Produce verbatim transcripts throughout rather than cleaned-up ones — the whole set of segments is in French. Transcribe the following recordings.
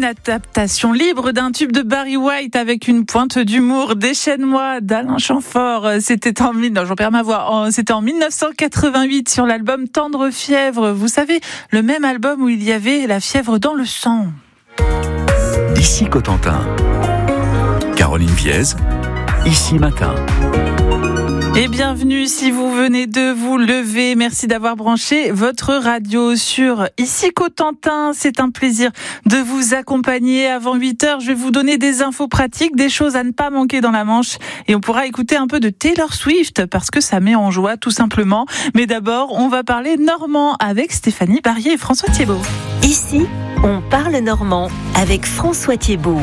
adaptation libre d'un tube de Barry White avec une pointe d'humour. Déchaîne-moi d'Alain Chamfort. C'était en, non, j'en perds ma voix. C'était en dix-neuf cent quatre-vingt-huit sur l'album Tendre Fièvre. Vous savez, le même album où il y avait la fièvre dans le sang. Ici Cotentin. Caroline Viez, Ici Matin. Et bienvenue si vous venez de vous lever. Merci d'avoir branché votre radio sur Ici Cotentin. C'est un plaisir de vous accompagner. Avant huit heures, je vais vous donner des infos pratiques, des choses à ne pas manquer dans la Manche. Et on pourra écouter un peu de Taylor Swift parce que ça met en joie tout simplement. Mais d'abord, on va parler normand avec Stéphanie Barrier et François Thiebaud. Ici, on parle normand avec François Thiebaud.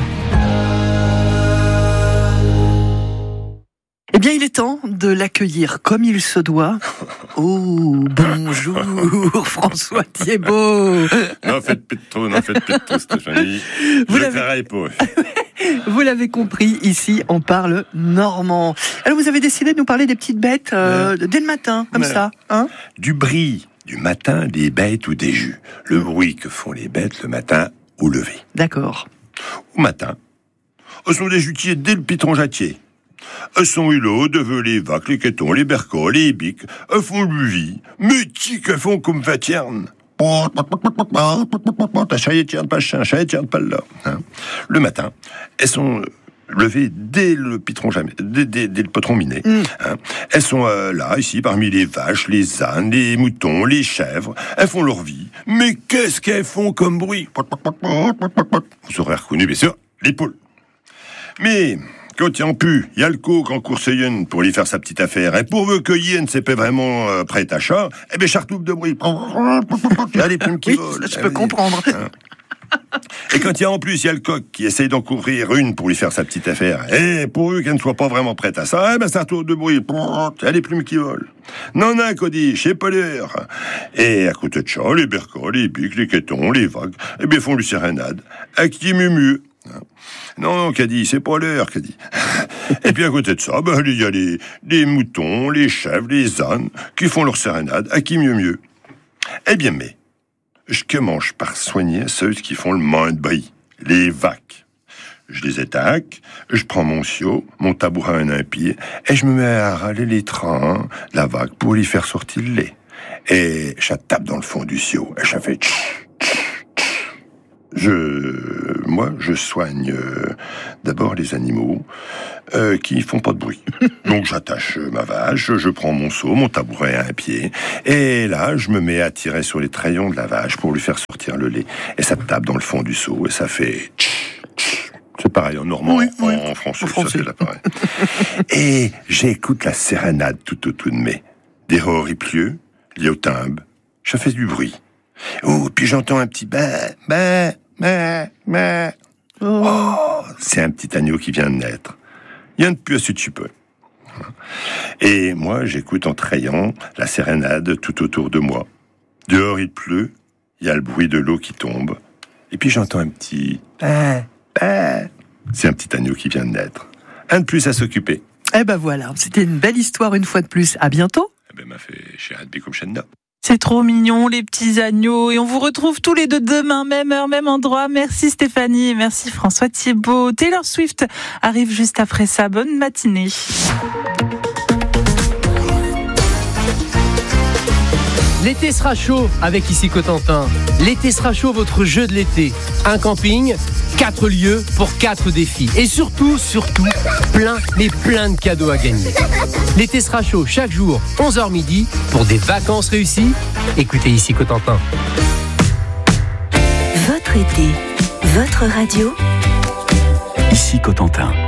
Eh bien, il est temps de l'accueillir comme il se doit. Oh, bonjour, François Thiebaud. Non, faites plus de trop, non, faites plus de trop, Stéphanie. Vous Je l'avez... travaille pas. Vous l'avez compris, ici, on parle normand. Alors, vous avez décidé de nous parler des petites bêtes euh, ouais. dès le matin, comme ouais. ça, hein ? Du bris du matin des bêtes ou des jus. Le bruit que font les bêtes le matin au lever. D'accord. Au matin, ce sont des jutiers dès le pitron jatier. Eux sont hulots, de les vaques, les quétons, les bercots, les biques. Eux font le vie. Mais qui que font comme vaterne. Ta chaillette tient pas le chien, chaillette tient pas là. Hein. Le matin, elles sont levées dès le pitron jamais, dès, dès, dès le potron miné. Mm. Hein. Elles sont euh, là, ici, parmi les vaches, les ânes, les moutons, les chèvres. Elles font leur vie. Mais qu'est-ce qu'elles font comme bruit? Vous aurez reconnu, bien sûr, les poules. Mais quand il en pu, il y a le coq en course Yen pour lui faire sa petite affaire. Et pourvu que Yen s'est pas vraiment euh, prêt à chat, eh bien, chartoupe de bruit. Il y a les plumes qui oui, volent. je peux comprendre. Et quand il y a en plus, il y a le coq qui essaye d'en couvrir une pour lui faire sa petite affaire. Et pourvu qu'elle ne soit pas vraiment prête à ça, eh ben, ça retourne de bruit. Il y a les plumes qui volent. Non, non, Cody, chez pas l'heure. Et à côté de ça, les bercots, les biques, les quétons, les vagues, eh bien, font lui sérénade. À qui murmure. Non, non, qu'a dit, c'est pas l'heure, qu'a dit. Et puis à côté de ça, ben, il y a les, les moutons, les chèvres, les ânes, qui font leur sérénade, à qui mieux mieux. Eh bien, mais, je commence par soigner ceux qui font le moins de bruit, les vaques. Je les attaque, je prends mon siot, mon tabouret à un pied, et je me mets à râler les trains de la vague pour lui faire sortir le lait. Et je tape dans le fond du siot, et je fais tch, tch, tch. Je, moi, je soigne euh, d'abord les animaux euh, qui font pas de bruit. Donc j'attache ma vache, je prends mon seau, mon tabouret à un pied, et là je me mets à tirer sur les trayons de la vache pour lui faire sortir le lait. Et ça tape dans le fond du seau et ça fait tch, tch. C'est pareil en normand, oui, oui. en, en français, en français. ça fait là pareil. Et j'écoute la sérénade tout autour de mes. Des roriplieux, liés au timbre, je fais du bruit. Oh, puis j'entends un petit bah, bah, bah, bah. Oh, c'est un petit agneau qui vient de naître. Il y en a plus assez de chipeux. Et moi, j'écoute en trayant la sérénade tout autour de moi. Dehors, il pleut, il y a le bruit de l'eau qui tombe. Et puis j'entends un petit bah, bah. C'est un petit agneau qui vient de naître. Un de plus à s'occuper. Eh ben voilà, c'était une belle histoire une fois de plus. À bientôt. Eh ben, m'a fait chez Hadbi comme Chenda. C'est trop mignon, les petits agneaux. Et on vous retrouve tous les deux demain, même heure, même endroit. Merci Stéphanie et merci François Thiebaud. Taylor Swift arrive juste après ça. Bonne matinée. L'été sera chaud avec Ici Cotentin. L'été sera chaud, votre jeu de l'été. Un camping, quatre lieux pour quatre défis. Et surtout, surtout, plein, mais plein de cadeaux à gagner. L'été sera chaud chaque jour, onze heures midi, pour des vacances réussies. Écoutez Ici Cotentin. Votre été, votre radio. Ici Cotentin.